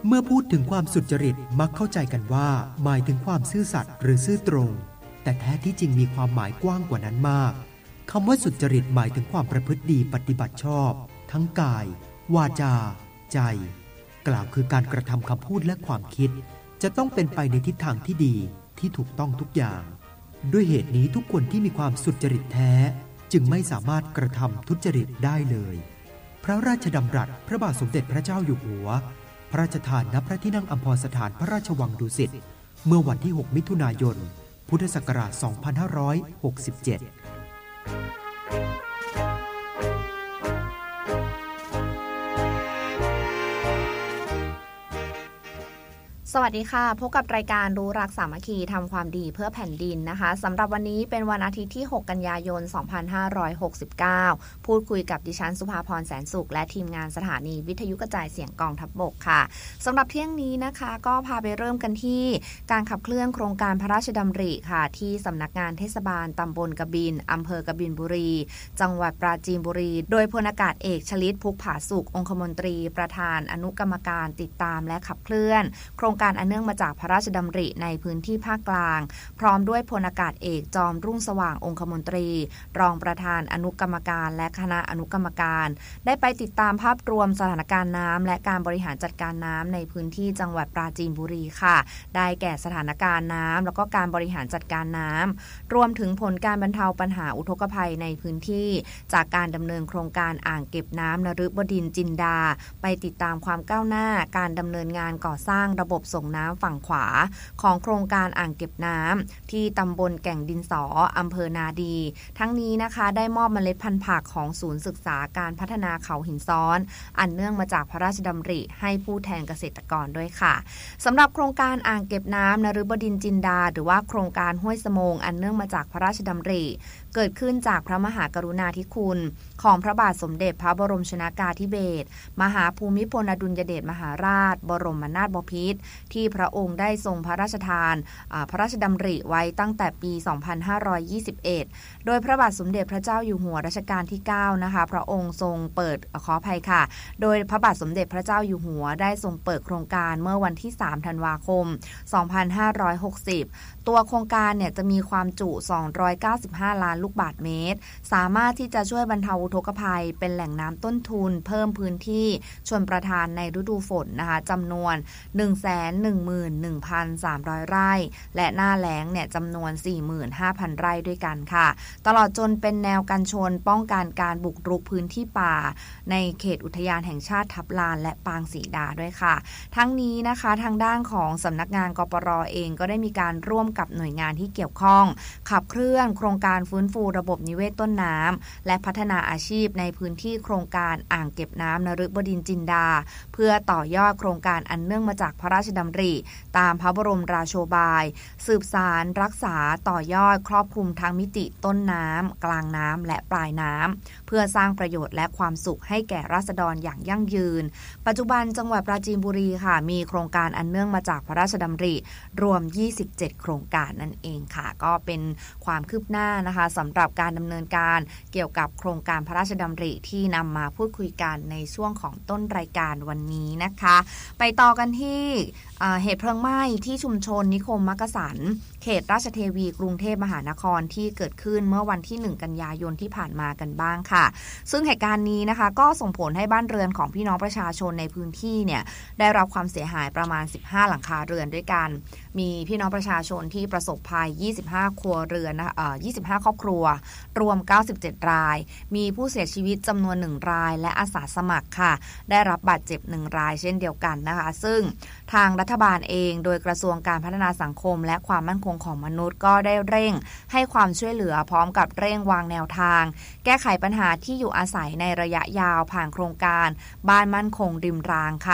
เมื่อพูดถึงความสุจริตมักเข้าใจกันว่าหมายถึงความซื่อสัตย์หรือซื่อตรงแต่แท้ที่จริงมีความหมายกว้างกว่านั้นมากคำว่าสุจริตหมายถึงความประพฤติดีปฏิบัติชอบทั้งกายวาจาใจกล่าวคือการกระทำคำพูดและความคิดจะต้องเป็นไปในทิศทางที่ดีที่ถูกต้องทุกอย่างด้วยเหตุนี้ทุกคนที่มีความสุจริตแท้จึงไม่สามารถกระทำทุจริตได้เลยพระราชดำรัสพระบาทสมเด็จพระเจ้าอยู่หัวพระราชทานณพระที่นั่งอัมพรสถานพระราชวังดุสิตเมื่อวันที่ 6 มิถุนายน พุทธศักราช 2567 สวัสดีค่ะพบกับรายการรู้รักสามัคคีทำความดีเพื่อแผ่นดินนะคะสำหรับวันนี้เป็นวันอาทิตย์ที่ 6 กันยายน 2569 พูดคุยกับดิฉันสุภาพรแสนสุขและทีมงานสถานีวิทยุกระจายเสียงกองทัพบกค่ะสำหรับเที่ยงนี้นะคะก็พาไปเริ่มกันที่การขับเคลื่อนโครงการพระราชดำริค่ะที่สำนักงานเทศบาลตำบลกบินอำเภอกบินบุรีจังหวัดปราจีนบุรีโดยพลอากาศเอกชลิตพุกผาสุของคมนตรีประธานอนุกรรมการติดตามและขับเคลื่อนโครงการอันเนื่องมาจากพระราชดำริในพื้นที่ภาคกลางพร้อมด้วยพลอากาศเอกจอมรุ่งสว่างองคมนตรีรองประธานอนุกรรมการและคณะอนุกรรมการได้ไปติดตามภาพรวมสถานการณ์น้ำและการบริหารจัดการน้ำในพื้นที่จังหวัดปราจีนบุรีค่ะได้แก่สถานการณ์น้ำแล้วก็การบริหารจัดการน้ำรวมถึงผลการบรรเทาปัญหาอุทกภัยในพื้นที่จากการดำเนินโครงการอ่างเก็บน้ำนฤบดินทร์จินดาไปติดตามความก้าวหน้าการดำเนินงานก่อสร้างระบบส่งน้ำฝั่งขวาของโครงการอ่างเก็บน้ำที่ตำบลแก่งดินสออำเภอนาดีทั้งนี้นะคะได้มอบเมล็ดพันธุ์ผักของศูนย์ศึกษาการพัฒนาเขาหินซ้อนอันเนื่องมาจากพระราชดำริให้ผู้แทนเกษตรกรด้วยค่ะสำหรับโครงการอ่างเก็บน้ำนฤบดินทร์จินดาหรือว่าโครงการห้วยสมงอันเนื่องมาจากพระราชดำริเกิดขึ้นจากพระมหากรุณาธิคุณของพระบาทสมเด็จพระบรมชนกาธิเบศรมหาภูมิพลอดุลยเดชมหาราชบรมนาถบพิตรที่พระองค์ได้ทรงพระราชทานพระราชดำริไว้ตั้งแต่ปี 2521 โดยพระบาทสมเด็จพระเจ้าอยู่หัวรัชกาลที่ 9 นะคะพระองค์ทรงเปิดขออภัยค่ะโดยพระบาทสมเด็จพระเจ้าอยู่หัวได้ทรงเปิดโครงการเมื่อวันที่ 3 ธันวาคม 2560 ตัวโครงการเนี่ยจะมีความจุ 295 ล้านลูกบาศก์เมตรสามารถที่จะช่วยบรรเทาอุทกภัยเป็นแหล่งน้ำต้นทุนเพิ่มพื้นที่ชลประทานในฤดูฝนนะคะจำนวน 111,300 ไร่และหน้าแล้งเนี่ยจำนวน 45,000 ไร่ด้วยกันค่ะตลอดจนเป็นแนวกันชนป้องกันการบุกรุกพื้นที่ป่าในเขตอุทยานแห่งชาติทับลานและปางศรีดาด้วยค่ะทั้งนี้นะคะทางด้านของสำนักงานกปร.เองก็ได้มีการร่วมกับหน่วยงานที่เกี่ยวข้องขับเคลื่อนโครงการฟื้นฟูระบบนิเวศต้นน้ำและพัฒนาอาชีพในพื้นที่โครงการอ่างเก็บน้ำนฤบดินทร์จินดาเพื่อต่อยอดโครงการอันเนื่องมาจากพระราชดำริตามพระบรมราโชบายสืบสานรักษาต่อยอดครอบคลุมทั้งมิติต้นน้ำกลางน้ำและปลายน้ำเพื่อสร้างประโยชน์และความสุขให้แก่ราษฎรอย่างยั่งยืนปัจจุบันจังหวัดปราจีนบุรีค่ะมีโครงการอันเนื่องมาจากพระราชดำริรวม27โครงการนั่นเองค่ะก็เป็นความคืบหน้านะคะสำหรับการดำเนินการเกี่ยวกับโครงการพระราชดำริที่นำมาพูดคุยกันในช่วงของต้นรายการวันนี้นะคะไปต่อกันที่เหตุเพลิงไหม้ที่ชุมชนนิคมมักกะสันเขตราชเทวีกรุงเทพมหานครที่เกิดขึ้นเมื่อวันที่1กันยายนที่ผ่านมากันบ้างค่ะซึ่งเหตุการณ์นี้นะคะก็ส่งผลให้บ้านเรือนของพี่น้องประชาชนในพื้นที่เนี่ยได้รับความเสียหายประมาณ15หลังคาเรือนด้วยกันมีพี่น้องประชาชนที่ประสบภัย25ครัวเรือน25ครอบครัวรวม97รายมีผู้เสียชีวิตจำนวน1รายและอาสาสมัครค่ะได้รับบาดเจ็บ1รายเช่นเดียวกันนะคะซึ่งทางรัฐบาลเองโดยกระทรวงการพัฒนาสังคมและความมั่นคงของมนุษย์ก็ได้เร่งให้ความช่วยเหลือพร้อมกับเร่งวางแนวทางแก้ไขปัญหาที่อยู่อาศัยในระยะยาวผ่านโครงการบ้านมั่นคงริมรางค่ะ